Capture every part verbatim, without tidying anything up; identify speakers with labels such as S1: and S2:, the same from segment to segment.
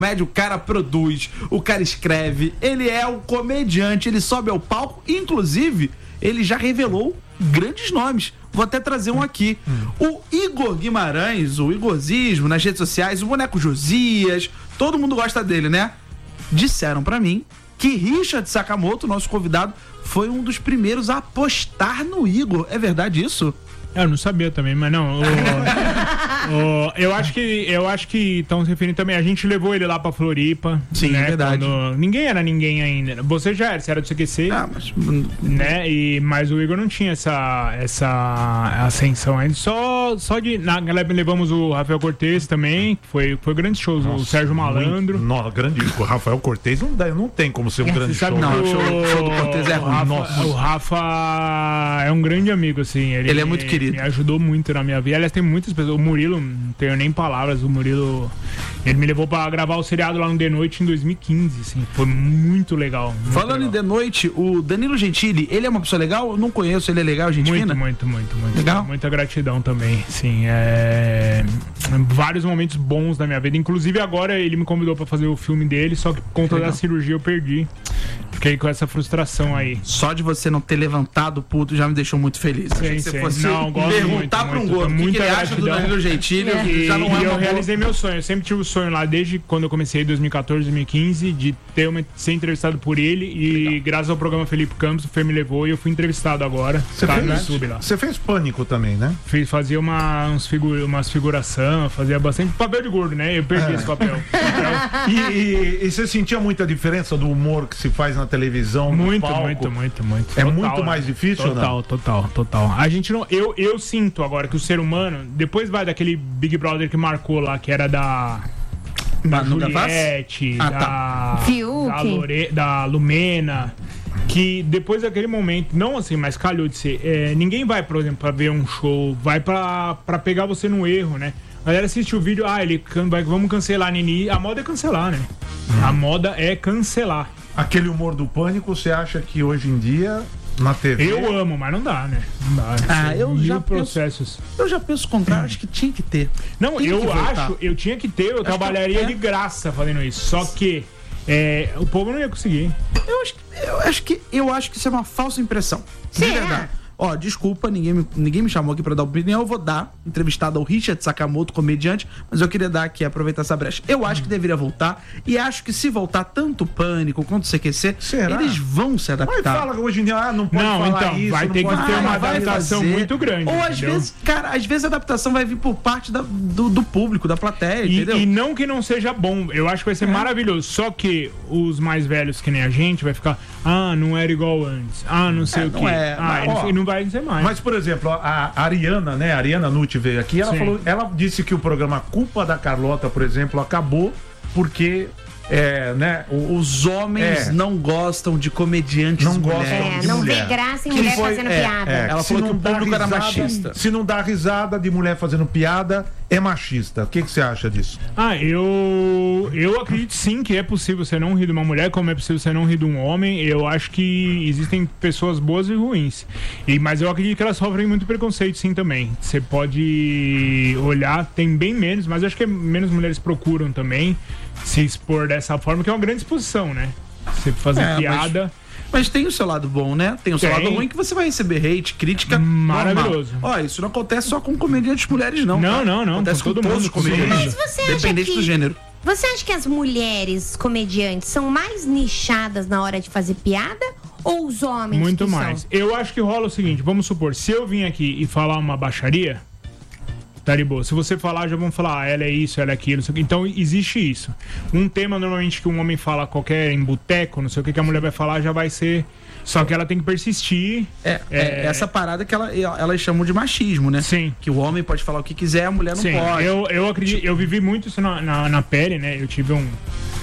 S1: O cara produz, o cara escreve, ele é um comediante, ele sobe ao palco, inclusive, ele já revelou grandes nomes. Vou até trazer um aqui. O Igor Guimarães, o Igorzismo, nas redes sociais, o Boneco Josias, todo mundo gosta dele, né? Disseram pra mim que Richard Sakamoto, nosso convidado, foi um dos primeiros a apostar no Igor. É verdade isso?
S2: Eu não sabia também, mas não. O, o, eu acho que eu acho que estão se referindo também. A gente levou ele lá pra Floripa.
S1: Sim,
S2: né,
S1: é verdade.
S2: Quando, ninguém era ninguém ainda. Você já era, você era do C Q C.
S1: Ah, mas.
S2: Né? E, mas o Igor não tinha essa, essa ascensão ainda. Só, só de. Naquela época levamos o Rafael Cortez também. Foi, foi grande show. O Sérgio Malandro.
S3: Nossa, grande. O Rafael Cortez não, dá, não tem como ser um
S2: é,
S3: grande show.
S1: Não, o show,
S2: o
S1: show do Cortez é ruim.
S2: Rafa,
S1: Nossa.
S2: O Rafa é um grande amigo, assim. Ele,
S1: ele é muito querido.
S2: Me ajudou muito na minha vida. Aliás, tem muitas pessoas. O Murilo, não tenho nem palavras. O Murilo, ele me levou pra gravar o seriado lá no The Noite em dois mil e quinze, assim. Foi muito legal. Muito
S1: Falando
S2: legal.
S1: em The Noite, o Danilo Gentili, ele é uma pessoa legal? Eu não conheço, ele é legal, gente
S2: Muito,
S1: fina?
S2: muito, muito, muito.
S1: Legal?
S2: Muita gratidão também, sim. É... Vários momentos bons da minha vida. Inclusive agora ele me convidou pra fazer o filme dele, só que por conta da cirurgia eu perdi. Fiquei com essa frustração aí.
S1: Só de você não ter levantado o puto já me deixou muito feliz.
S2: Sim,
S1: Achei que
S2: sim.
S1: você fosse
S2: Não, gosto
S1: perguntar
S2: muito,
S1: pra um
S2: muito.
S1: gordo o que, que
S2: Muita
S1: ele acha do
S2: gratidão.
S1: Danilo Gentili.
S2: É. E,
S1: Já não é
S2: e
S1: uma
S2: eu
S1: boa...
S2: realizei meu sonho. Eu sempre tive o sonho lá, desde quando eu comecei em dois mil e quatorze, dois mil e quinze, de ter uma, ser entrevistado por ele. E legal. Graças ao programa Felipe Campos, o Fê me levou e eu fui entrevistado agora.
S3: Você
S2: tá,
S3: fez,
S2: no YouTube lá.
S3: Você fez Pânico também, né?
S2: Fiz, fazia uma, uns figu, umas figuração, fazia bastante papel de gordo, né? Eu perdi é. esse papel.
S3: e, e, e você sentia muita diferença do humor que se faz na televisão?
S2: Muito,
S3: no palco?
S2: muito, muito, muito.
S3: É
S2: total,
S3: muito mais difícil,
S2: total,
S3: ou não?
S2: Total, total, total. A gente não. Eu, eu sinto agora que o ser humano, depois vai daquele Big Brother que marcou lá, que era da. Da Juliette,
S1: ah,
S2: da,
S1: tá.
S2: da, Lore, da Lumena, que depois daquele momento, não assim, mas calhou de ser, é, ninguém vai, por exemplo, pra ver um show, vai pra, pra pegar você no erro, né? A galera assiste o vídeo, ah, ele vai, vamos cancelar a Nini. A moda é cancelar, né? Hum. A moda é cancelar.
S3: Aquele humor do Pânico, você acha que hoje em dia, na T V...
S2: Eu amo, mas não dá, né? Não dá.
S1: Ah, eu já
S2: processos.
S1: Penso, eu já penso o contrário, acho que tinha que ter.
S2: Não,
S1: Tem
S2: eu
S1: voltar.
S2: acho, eu tinha que ter, eu acho trabalharia que, é. de graça fazendo isso. Só que é, o povo não ia conseguir.
S1: Eu acho, eu acho que eu acho que isso é uma falsa impressão.
S4: Sim,
S1: de verdade.
S4: é.
S1: Ó, desculpa, ninguém me, ninguém me chamou aqui pra dar opinião. Eu vou dar entrevistado ao Richard Sakamoto, comediante, mas eu queria dar aqui, aproveitar essa brecha. Eu acho que deveria voltar, e acho que se voltar tanto o Pânico quanto o C Q C,
S3: será?
S1: Eles vão se adaptar.
S3: Mas fala que hoje em dia, ah, não pode
S2: não,
S3: falar
S2: então,
S3: isso.
S2: vai
S3: não
S2: ter
S3: pode...
S2: que ter
S3: ah,
S2: uma adaptação muito grande.
S1: Ou às
S2: entendeu?
S1: vezes, cara, às vezes a adaptação vai vir por parte da, do, do público, da plateia,
S2: e,
S1: entendeu?
S2: E não que não seja bom, eu acho que vai ser é. maravilhoso. Só que os mais velhos, que nem a gente, vai ficar, ah, não era igual antes, ah, não sei é, o quê.
S1: É,
S2: ah,
S1: mas,
S2: ó, não vai ser mais.
S3: Mas, por exemplo, a Ariana, né? A Ariana Nutti veio aqui, ela, falou, ela disse que o programa Culpa da Carlota, por exemplo, acabou porque é, né,
S1: os homens é. não gostam de comediantes
S3: não gostam
S4: é,
S3: de
S4: não
S3: mulher.
S4: vê graça em mulher
S3: foi,
S4: fazendo
S3: é,
S4: piada.
S3: É,
S1: ela falou que o público
S3: risada,
S1: era machista.
S3: Se não dá risada de mulher fazendo piada, é machista. O que, que você acha disso?
S2: Ah, eu eu acredito sim que é possível você não rir de uma mulher, como é possível você não rir de um homem. Eu acho que existem pessoas boas e ruins. E, mas eu acredito que elas sofrem muito preconceito sim também. Você pode olhar, tem bem menos, mas eu acho que menos mulheres procuram também se expor dessa forma, que é uma grande exposição, né? Você fazer é, piada...
S1: Mas... Mas tem o seu lado bom, né? Tem o seu
S2: tem.
S1: lado ruim que você vai receber hate, crítica.
S2: Maravilhoso.
S1: Ó, isso não acontece só com comediantes mulheres, não.
S2: Não,
S1: tá?
S2: não, não.
S1: Acontece com, com todos os comediantes.
S4: Mas você acha
S1: Independente
S4: que...
S1: do gênero.
S4: Você acha que as mulheres comediantes são mais nichadas na hora de fazer piada? Ou os homens?
S2: Muito
S4: que
S2: mais.
S4: São?
S2: Eu acho que rola o seguinte: vamos supor, se eu vim aqui e falar uma baixaria, tá de boa. Se você falar, já vão falar, ah, ela é isso, ela é aquilo, não sei o que. Então existe isso. Um tema normalmente que um homem fala qualquer em boteco, não sei o que, que a mulher vai falar, já vai ser. Só que ela tem que persistir.
S1: É, é... é essa parada que ela, elas chamam de machismo, né?
S2: Sim.
S1: Que o homem pode falar o que quiser, a mulher não
S2: Sim.
S1: pode.
S2: Eu, eu acredito, eu vivi muito isso na, na, na pele, né? Eu tive um,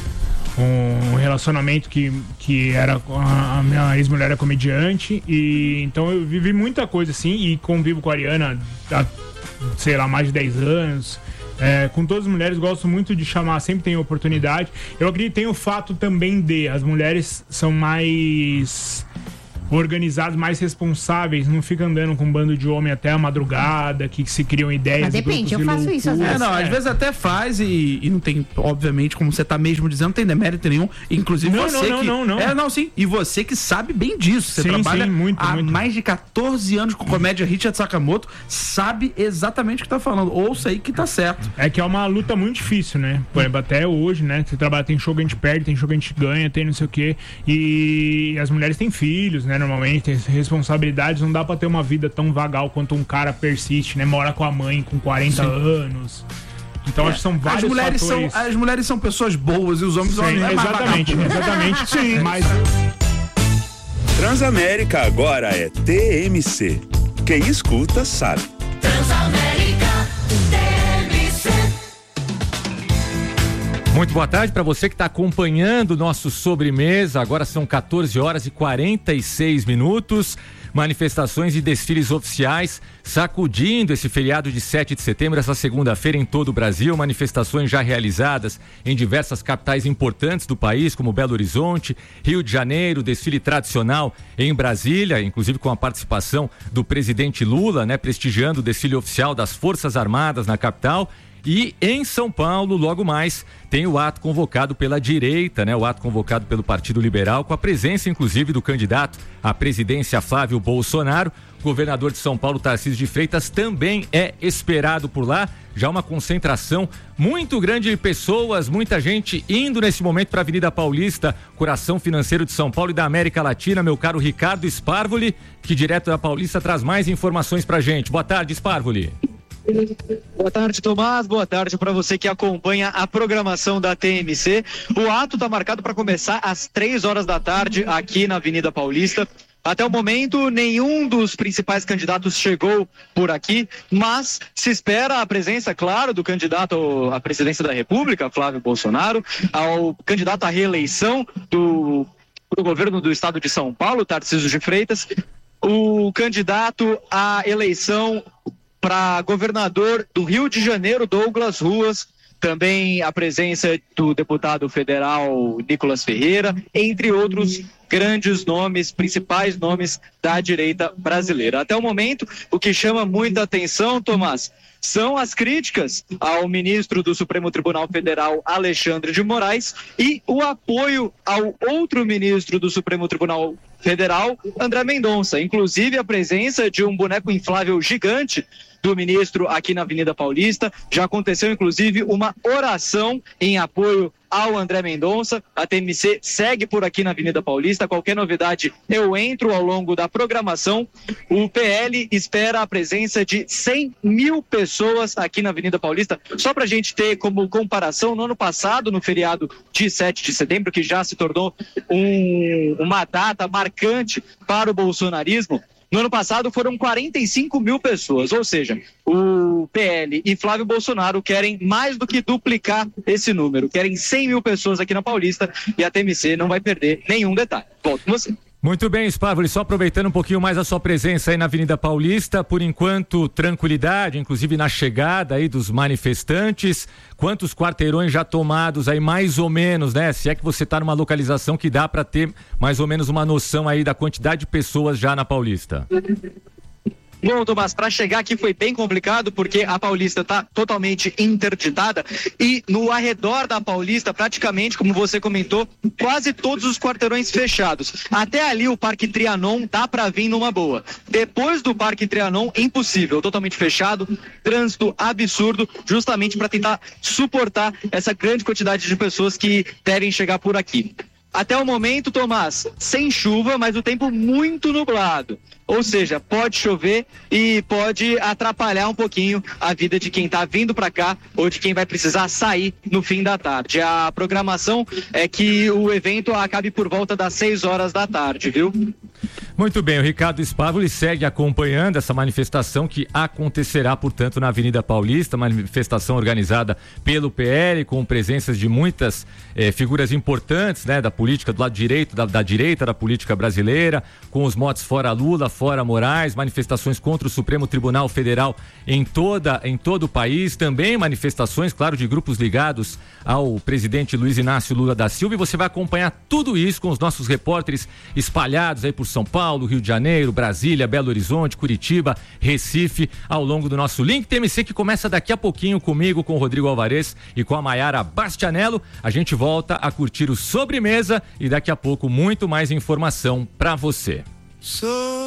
S2: um relacionamento que, que era. A minha ex-mulher era comediante. E então eu vivi muita coisa assim. E convivo com a Ariana há, sei lá, mais de dez anos. É, com todas as mulheres, gosto muito de chamar, sempre tem oportunidade. Eu acredito que tem o fato também de as mulheres são mais organizados, mais responsáveis, não fica andando com um bando de homem até a madrugada, que, que se criam ideias.
S4: Mas depende, eu faço isso às vezes.
S1: É, não, às
S2: É.
S1: vezes até faz e, e não tem, obviamente, como você tá mesmo dizendo, não tem demérito nenhum. Inclusive
S2: Não,
S1: você
S2: não,
S1: que...
S2: não, não, não.
S1: É, não, sim. E você que sabe bem disso. Você
S2: Sim,
S1: trabalha
S2: sim, muito,
S1: há
S2: muito.
S1: mais de catorze anos com comédia Richard Sakamoto, sabe exatamente o que tá falando. Ouça aí que tá certo.
S2: É que é uma luta muito difícil, né? Por exemplo, até hoje, né? Você trabalha, tem show que a gente perde, tem show que a gente ganha, tem não sei o quê. E as mulheres têm filhos, né? Normalmente, tem responsabilidades. Não dá pra ter uma vida tão vagal quanto um cara persiste, né? Mora com a mãe com quarenta anos. Então, acho que são vários
S1: As mulheres,
S2: fatores.
S1: são, as mulheres são pessoas boas e os homens são
S2: Sim,
S1: é mais
S2: exatamente,
S1: vagabundo.
S2: exatamente. Sim. Mas
S5: Transamérica agora é T M C. Quem escuta sabe.
S6: Muito boa tarde para você que está acompanhando o nosso Sobremesa. Agora são quatorze horas e quarenta e seis minutos. Manifestações e desfiles oficiais sacudindo esse feriado de sete de setembro, essa segunda-feira em todo o Brasil. Manifestações já realizadas em diversas capitais importantes do país, como Belo Horizonte, Rio de Janeiro, desfile tradicional em Brasília, inclusive com a participação do presidente Lula, né, prestigiando o desfile oficial das Forças Armadas na capital. E em São Paulo, logo mais, tem o ato convocado pela direita, né? O ato convocado pelo Partido Liberal, com a presença, inclusive, do candidato à presidência Flávio Bolsonaro. O governador de São Paulo, Tarcísio de Freitas, também é esperado por lá. Já uma concentração muito grande de pessoas, muita gente indo nesse momento para a Avenida Paulista, coração financeiro de São Paulo e da América Latina. Meu caro Ricardo Sparvoli, que direto da Paulista traz mais informações pra gente. Boa tarde, Sparvoli.
S7: Boa tarde, Tomás. Boa tarde para você que acompanha a programação da T M C. O ato está marcado para começar às três horas da tarde aqui na Avenida Paulista. Até o momento, nenhum dos principais candidatos chegou por aqui, mas se espera a presença, claro, do candidato à presidência da República, Flávio Bolsonaro, ao candidato à reeleição do, do governo do estado de São Paulo, Tarcísio de Freitas, o candidato à eleição para governador do Rio de Janeiro, Douglas Ruas, também a presença do deputado federal Nicolas Ferreira, entre outros grandes nomes, principais nomes da direita brasileira. Até o momento, o que chama muita atenção, Tomás, são as críticas ao ministro do Supremo Tribunal Federal, Alexandre de Moraes, e o apoio ao outro ministro do Supremo Tribunal Federal, André Mendonça. Inclusive a presença de um boneco inflável gigante do ministro aqui na Avenida Paulista. Já aconteceu, inclusive, uma oração em apoio ao André Mendonça. A T M C segue por aqui na Avenida Paulista. Qualquer novidade eu entro ao longo da programação. O P L espera a presença de cem mil pessoas aqui na Avenida Paulista. Só para a gente ter como comparação, no ano passado, no feriado de sete de setembro, que já se tornou um, uma data marcante para o bolsonarismo, no ano passado foram quarenta e cinco mil pessoas, ou seja, o P L e Flávio Bolsonaro querem mais do que duplicar esse número, querem cem mil pessoas aqui na Paulista e a T M C não vai perder nenhum detalhe. Volto com você.
S6: Muito bem, Sparvoli, só aproveitando um pouquinho mais a sua presença aí na Avenida Paulista, por enquanto tranquilidade, inclusive na chegada aí dos manifestantes, quantos quarteirões já tomados aí mais ou menos, né? Se é que você está numa localização que dá para ter mais ou menos uma noção aí da quantidade de pessoas já na Paulista.
S7: Bom, Tomás, para chegar aqui foi bem complicado porque a Paulista está totalmente interditada e no arredor da Paulista, praticamente, como você comentou, quase todos os quarteirões fechados. Até ali o Parque Trianon dá para vir numa boa. Depois do Parque Trianon, impossível, totalmente fechado, trânsito absurdo, justamente para tentar suportar essa grande quantidade de pessoas que devem chegar por aqui. Até o momento, Tomás, sem chuva, mas o tempo muito nublado. Ou seja, pode chover e pode atrapalhar um pouquinho a vida de quem está vindo para cá ou de quem vai precisar sair no fim da tarde. A programação é que o evento acabe por volta das seis horas da tarde, viu?
S6: Muito bem, o Ricardo Sparvoli segue acompanhando essa manifestação que acontecerá, portanto, na Avenida Paulista, manifestação organizada pelo P L, com presenças de muitas eh, figuras importantes, né, da política do lado direito, da, da direita da política brasileira, com os motes fora Lula, fora Moraes, manifestações contra o Supremo Tribunal Federal em toda, em todo o país, também manifestações, claro, de grupos ligados ao presidente Luiz Inácio Lula da Silva, e você vai acompanhar tudo isso com os nossos repórteres espalhados aí por São Paulo, Rio de Janeiro, Brasília, Belo Horizonte, Curitiba, Recife, ao longo do nosso Link T M C, que começa daqui a pouquinho comigo, com o Rodrigo Alvarez e com a Maiara Bastianello. A gente volta a curtir o Sobremesa e daqui a pouco muito mais informação pra você.